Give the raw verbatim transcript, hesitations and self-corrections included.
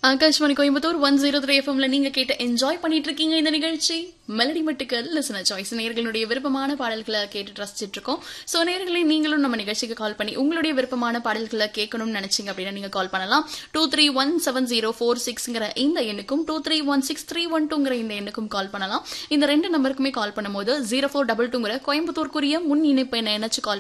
Akashvani Coimbatore one zero three எஃப்எம்ல நீங்க கேட்டு என்ஜாய் பண்ணிட்டு இருக்கீங்க இந்த நிகழ்ச்சி மெலடி மட்டுக்கள் லிசனர் சாய்ஸ். நேயர்களுடைய விருப்பமான பாடல்களை கேட்டு ரசிச்சிட்டு இருக்கோம். சோ நேயர்களே, நீங்களும் நம்ம நிகழ்ச்சிக்கு கால் பண்ணி உங்களுடைய விருப்பமான பாடல்களை கேட்கணும்னு நினைச்சீங்க அப்படின்னா நீங்க கால் பண்ணலாம். Two three one seven zero four சிக்ஸ்ங்கிற இந்த எண்ணுக்கும் two three one six three one டூங்கிற இந்த எண்ணுக்கும் கால் பண்ணலாம். இந்த ரெண்டு நம்பருக்குமே கால் பண்ணும்போது ஜீரோ ஃபோர் டபுள் டூங்கிற கோயம்புத்தூருக்குரிய முன் இணைப்பு என்ன நினைச்சு கால்